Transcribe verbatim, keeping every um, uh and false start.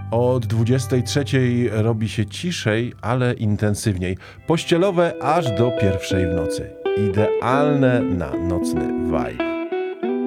Od dwudziestej trzeciej robi się ciszej, ale intensywniej. Pościelowe aż do pierwszej w nocy. Idealne na nocny vibe.